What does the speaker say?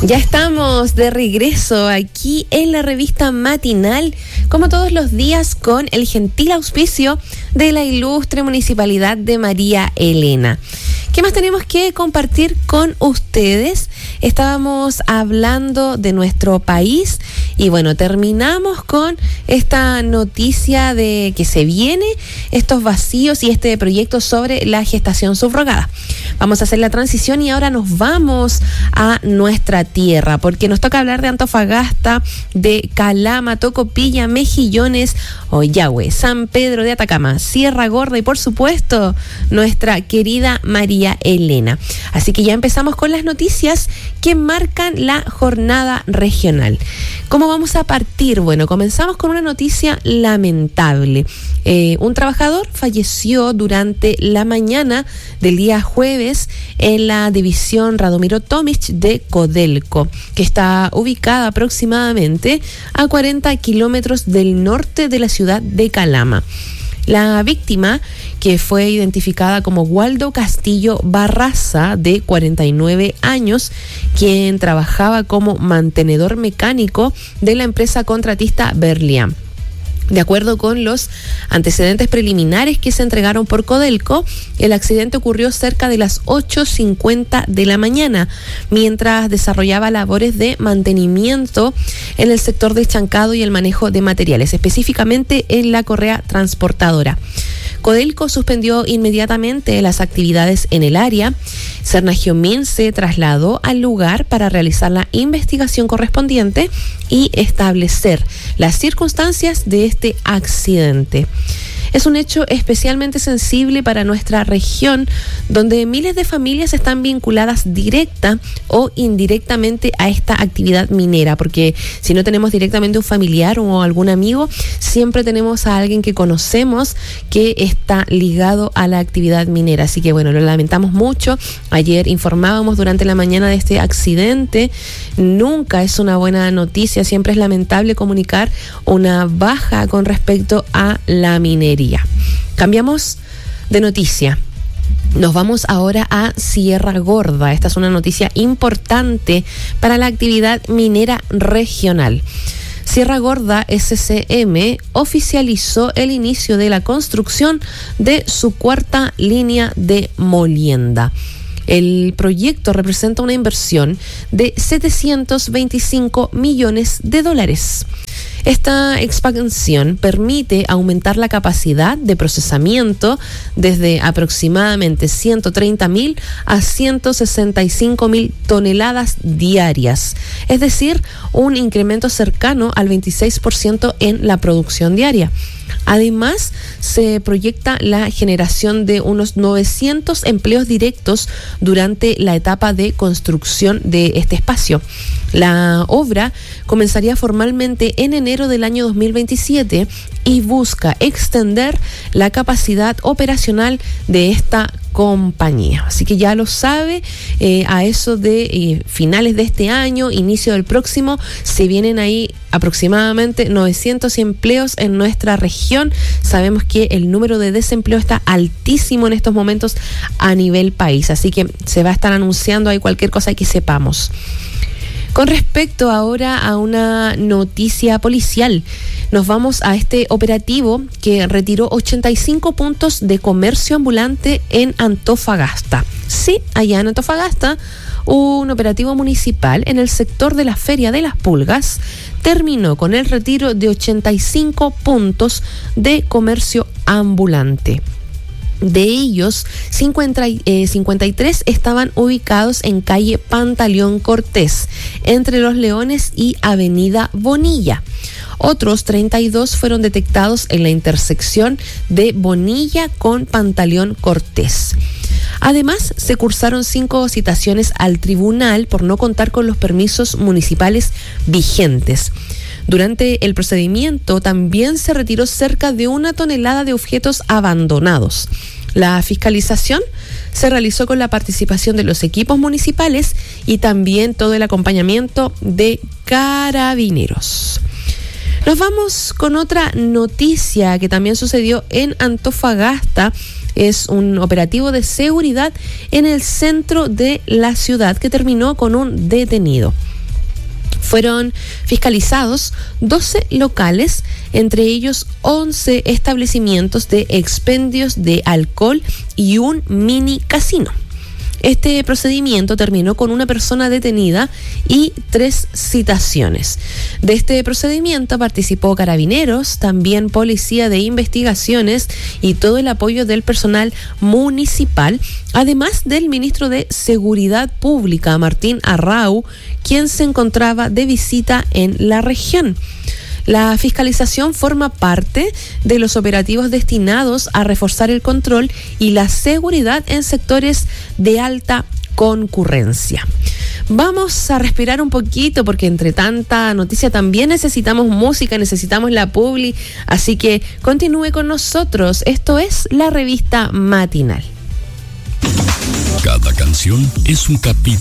Ya estamos de regreso aquí en la revista matinal, como todos los días, con el gentil auspicio de la ilustre Municipalidad de María Elena. ¿Qué más tenemos que compartir con ustedes? Estábamos hablando de nuestro país y bueno, terminamos con esta noticia de que se viene estos vacíos y este proyecto sobre la gestación subrogada. Vamos a hacer la transición y ahora nos vamos a nuestra tierra, porque nos toca hablar de Antofagasta, de Calama, Tocopilla, Mejillones, Ollagüe, San Pedro de Atacama, Sierra Gorda y por supuesto nuestra querida María Elena. Así que ya empezamos con las noticias que marcan la jornada regional. ¿Cómo vamos a partir? Bueno, comenzamos con una noticia lamentable. Un trabajador falleció durante la mañana del día jueves en la división Radomiro Tomic de Codelco, que está ubicada aproximadamente a 40 kilómetros del norte de la ciudad de Calama. La víctima, que fue identificada como Waldo Castillo Barraza, de 49 años, quien trabajaba como mantenedor mecánico de la empresa contratista Berliam. De acuerdo con los antecedentes preliminares que se entregaron por Codelco, el accidente ocurrió cerca de las 8:50 de la mañana, mientras desarrollaba labores de mantenimiento en el sector de chancado y el manejo de materiales, específicamente en la correa transportadora. Codelco suspendió inmediatamente las actividades en el área. Sernagiomín se trasladó al lugar para realizar la investigación correspondiente y establecer las circunstancias de este accidente. Es un hecho especialmente sensible para nuestra región, donde miles de familias están vinculadas directa o indirectamente a esta actividad minera, porque si no tenemos directamente un familiar o algún amigo, siempre tenemos a alguien que conocemos que está ligado a la actividad minera. Así que bueno, lo lamentamos mucho. Ayer informábamos durante la mañana de este accidente. Nunca es una buena noticia, siempre es lamentable comunicar una baja con respecto a la minería. Cambiamos de noticia. Nos vamos ahora a Sierra Gorda. Esta es una noticia importante para la actividad minera regional. Sierra Gorda SCM oficializó el inicio de la construcción de su cuarta línea de molienda. El proyecto representa una inversión de $725 millones. Esta expansión permite aumentar la capacidad de procesamiento desde aproximadamente 130.000 a 165.000 toneladas diarias, es decir, un incremento cercano al 26% en la producción diaria. Además, se proyecta la generación de unos 900 empleos directos durante la etapa de construcción de este espacio. La obra comenzaría formalmente en enero del año 2027 y busca extender la capacidad operacional de esta compañía. Así que ya lo sabe, a eso de finales de este año, inicio del próximo, se vienen ahí aproximadamente 900 empleos en nuestra región. Sabemos que el número de desempleo está altísimo en estos momentos a nivel país, así que se va a estar anunciando ahí cualquier cosa que sepamos. Con respecto ahora a una noticia policial, nos vamos a este operativo que retiró 85 puntos de comercio ambulante en Antofagasta. Sí, allá en Antofagasta, un operativo municipal en el sector de la Feria de las Pulgas terminó con el retiro de 85 puntos de comercio ambulante. De ellos, 53 estaban ubicados en calle Pantaleón Cortés, entre Los Leones y Avenida Bonilla. Otros 32 fueron detectados en la intersección de Bonilla con Pantaleón Cortés. Además, se cursaron 5 citaciones al tribunal por no contar con los permisos municipales vigentes. Durante el procedimiento también se retiró cerca de 1 tonelada de objetos abandonados. La fiscalización se realizó con la participación de los equipos municipales y también todo el acompañamiento de carabineros. Nos vamos con otra noticia que también sucedió en Antofagasta. Es un operativo de seguridad en el centro de la ciudad que terminó con un detenido. Fueron fiscalizados 12 locales, entre ellos 11 establecimientos de expendios de alcohol y un mini casino. Este procedimiento terminó con una persona detenida y 3 citaciones. De este procedimiento participó Carabineros, también Policía de Investigaciones y todo el apoyo del personal municipal, además del ministro de Seguridad Pública, Martín Arrau, quien se encontraba de visita en la región. La fiscalización forma parte de los operativos destinados a reforzar el control y la seguridad en sectores de alta concurrencia. Vamos a respirar un poquito porque entre tanta noticia también necesitamos música, necesitamos la publi, así que continúe con nosotros. Esto es la revista matinal. Cada canción es un capítulo